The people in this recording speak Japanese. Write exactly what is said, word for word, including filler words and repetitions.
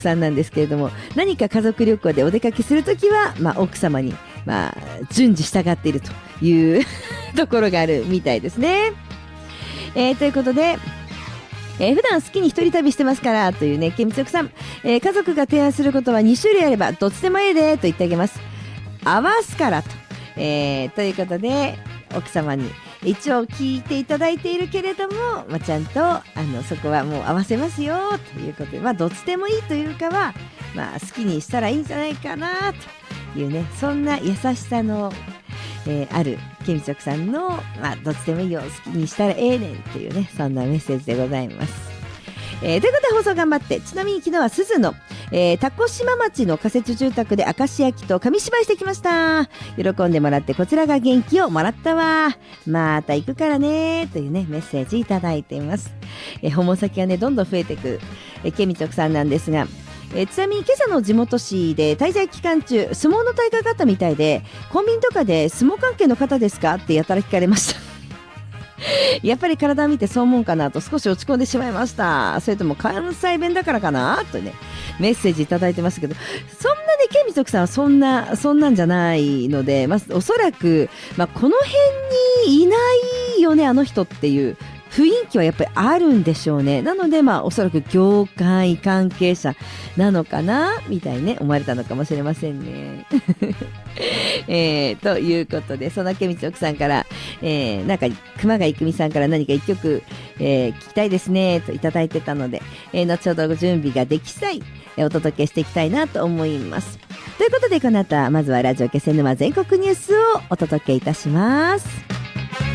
さんなんですけれども、何か家族旅行でお出かけするときは、まあ、奥様に、まあ、順次従っているというところがあるみたいですね。えー、ということで、えー、普段好きに一人旅してますからというね、ケミツヨクさん、えー、家族が提案することはに種類あればどっちでもええでと言ってあげます。合わすからと、えー、ということで奥様に一応聞いていただいているけれども、まあ、ちゃんとあのそこはもう合わせますよということで、まあ、どっちでもいいというかは、まあ、好きにしたらいいんじゃないかなというね、そんな優しさの、えー、あるケミツヨクさんの、まあ、どっちでもいいよ好きにしたらええねんというね、そんなメッセージでございます。えー、ということで放送頑張って。ちなみに昨日は鈴の、えー、タコ島町の仮設住宅で明石焼きと紙芝居してきました。喜んでもらってこちらが元気をもらったわ。また行くからねというねメッセージいただいています。えー、訪問先がねどんどん増えていく、えー、ケミツヨクさんなんですが、えー、ちなみに今朝の地元紙で滞在期間中相撲の大会があったみたいで、コンビニとかで相撲関係の方ですかってやたら聞かれました。やっぱり体を見てそう思うかなと少し落ち込んでしまいました。それとも関西弁だからかなとねメッセージいただいてますけど、そんなねケミツヨクさんはそんなそんなんじゃないので、まあ、おそらく、まあ、この辺にいないよねあの人っていう雰囲気はやっぱりあるんでしょうね。なのでまあおそらく業界関係者なのかなみたいにね思われたのかもしれませんね。えー、ということで、そんなケミツヨクさんから、えー、なんか熊谷郁美さんから何か一曲、えー、聞きたいですねといただいてたので、えー、後ほどご準備ができ次第、えー、お届けしていきたいなと思います。ということでこの後まずはラジオ気仙沼全国ニュースをお届けいたします。